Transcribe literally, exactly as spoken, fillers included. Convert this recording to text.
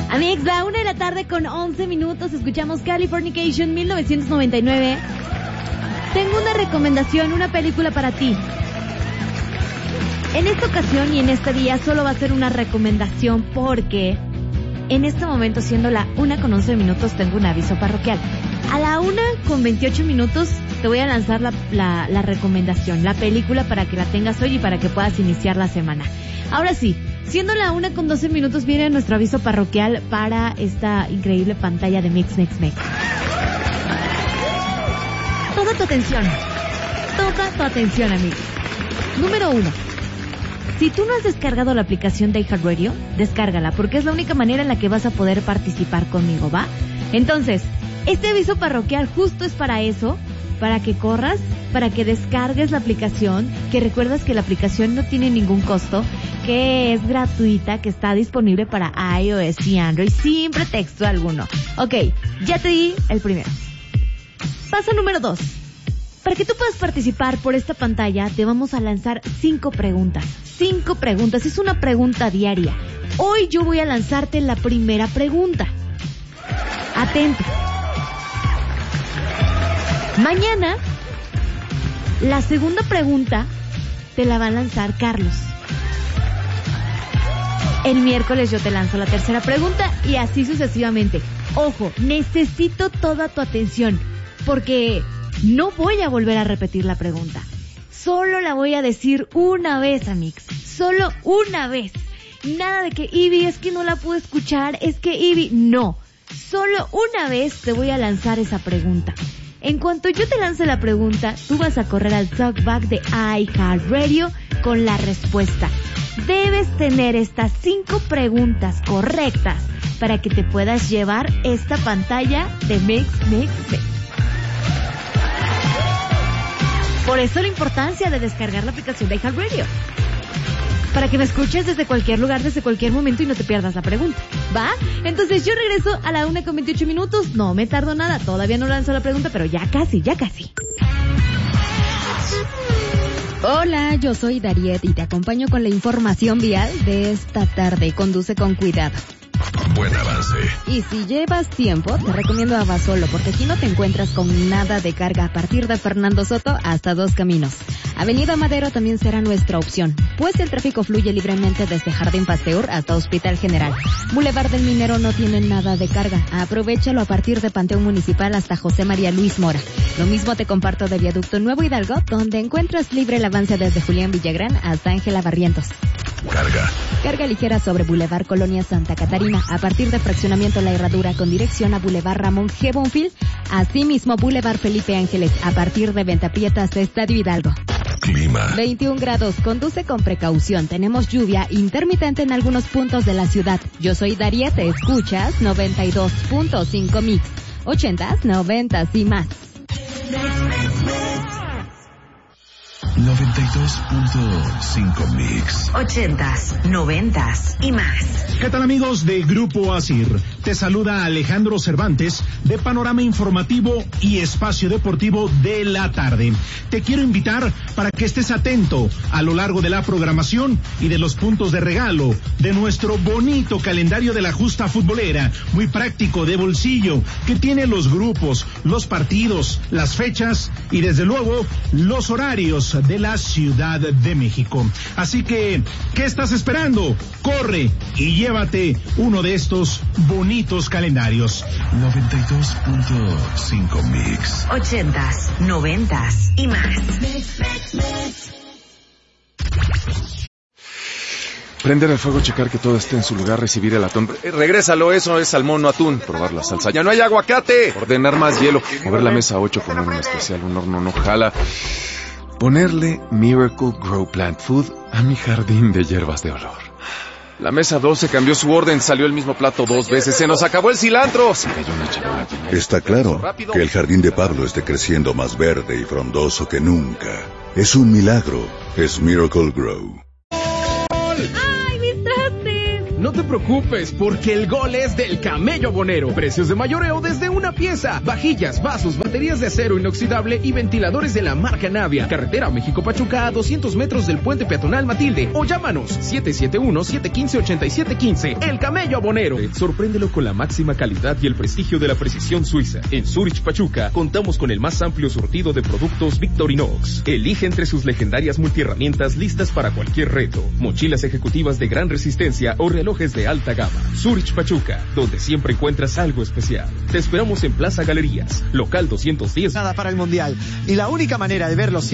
Amigos, la una de la tarde con once minutos, escuchamos Californication mil novecientos noventa y nueve. Tengo una recomendación, una película para ti. En esta ocasión y en este día solo va a ser una recomendación porque en este momento, siendo la una con once minutos, tengo un aviso parroquial. A la una con veintiocho minutos te voy a lanzar la, la, la recomendación, la película para que la tengas hoy y para que puedas iniciar la semana. Ahora sí, siendo la una con doce minutos, viene nuestro aviso parroquial para esta increíble pantalla de Mix, Mix, Mix. Toda tu atención, toda tu atención, amigos. Número uno. Si tú no has descargado la aplicación de iHeartRadio, descárgala, porque es la única manera en la que vas a poder participar conmigo, ¿va? Entonces, este aviso parroquial justo es para eso, para que corras, para que descargues la aplicación, que recuerdas que la aplicación no tiene ningún costo, que es gratuita, que está disponible para iOS y Android sin pretexto alguno. Ok, ya te di el primero. Paso número dos. Para que tú puedas participar por esta pantalla, te vamos a lanzar cinco preguntas. Cinco preguntas, es una pregunta diaria. Hoy yo voy a lanzarte la primera pregunta. Atento. Mañana, la segunda pregunta te la va a lanzar Carlos. El miércoles yo te lanzo la tercera pregunta y así sucesivamente. Ojo, necesito toda tu atención porque no voy a volver a repetir la pregunta. Solo la voy a decir una vez, amigos. Solo una vez. Nada de que, Ivy, es que no la pude escuchar, es que, Ivy, no. Solo una vez te voy a lanzar esa pregunta. En cuanto yo te lance la pregunta, tú vas a correr al talkback de iHeartRadio con la respuesta. Debes tener estas cinco preguntas correctas para que te puedas llevar esta pantalla de Mix, Mix, Mix. Por eso la importancia de descargar la aplicación de iHeartRadio. Para que me escuches desde cualquier lugar, desde cualquier momento y no te pierdas la pregunta, ¿va? Entonces yo regreso a la una con veintiocho minutos. No me tardo nada, todavía no lanzo la pregunta, pero ya casi, ya casi. Hola, yo soy Dariet y te acompaño con la información vial de esta tarde. Conduce con cuidado. Buen avance. Y si llevas tiempo, te recomiendo Abasolo, porque aquí no te encuentras con nada de carga a partir de Fernando Soto hasta Dos Caminos. Avenida Madero también será nuestra opción, pues el tráfico fluye libremente desde Jardín Pasteur hasta Hospital General. Boulevard del Minero no tiene nada de carga, aprovéchalo a partir de Panteón Municipal hasta José María Luis Mora. Lo mismo te comparto de Viaducto Nuevo Hidalgo, donde encuentras libre el avance desde Julián Villagrán hasta Ángela Barrientos. Carga. Carga ligera sobre Boulevard Colonia Santa Catarina, a partir de Fraccionamiento La Herradura con dirección a Boulevard Ramón G. Bonfil, asimismo Boulevard Felipe Ángeles, a partir de Venta Prieta hasta Estadio Hidalgo. Clima. veintiún grados, conduce con precaución, tenemos lluvia intermitente en algunos puntos de la ciudad. Yo soy Dariet, te escuchas noventa y dos punto cinco Mix, ochentas, noventas y más. noventa y dos punto cinco Mix. Ochentas, noventas y más. ¿Qué tal, amigos de Grupo Asir? Te saluda Alejandro Cervantes de Panorama Informativo y Espacio Deportivo de la Tarde. Te quiero invitar para que estés atento a lo largo de la programación y de los puntos de regalo de nuestro bonito calendario de la justa futbolera, muy práctico, de bolsillo, que tiene los grupos, los partidos, las fechas y desde luego los horarios de la Ciudad de México. Así que, ¿qué estás esperando? Corre y llévate uno de estos bonitos calendarios. noventa y dos punto cinco Mix. Ochentas, noventas y más. Prender el fuego, checar que todo esté en su lugar, recibir el atún. Eh, regrésalo, eso es salmón, no atún. Probar la salsa. ¡Ya no hay aguacate! Ordenar más hielo. Mover la mesa ocho con un especial. Un horno no jala. Ponerle Miracle Grow Plant Food a mi jardín de hierbas de olor. La mesa doce cambió su orden, salió el mismo plato dos veces. ¡Se nos acabó el cilantro! Se cayó una charola. Está claro que el jardín de Pablo esté creciendo más verde y frondoso que nunca. Es un milagro. Es Miracle Grow. ¡Ay, mis trastes! No te preocupes, porque el gol es del Camello Abonero. Precios de mayoreo desde una pieza. Vajillas, vasos, baterías de acero inoxidable y ventiladores de la marca Navia. Carretera México-Pachuca a doscientos metros del puente peatonal Matilde. O llámanos siete siete uno, siete uno cinco, ocho siete uno cinco. El Camello Abonero. Sorpréndelo con la máxima calidad y el prestigio de la precisión suiza. En Zurich Pachuca contamos con el más amplio surtido de productos Victorinox. Elige entre sus legendarias multiherramientas listas para cualquier reto. Mochilas ejecutivas de gran resistencia o relojes de alta gama. Zurich Pachuca, donde siempre encuentras algo especial. Te esperamos en Plaza Galerías, local doscientos diez. Nada para el Mundial. Y la única manera de verlo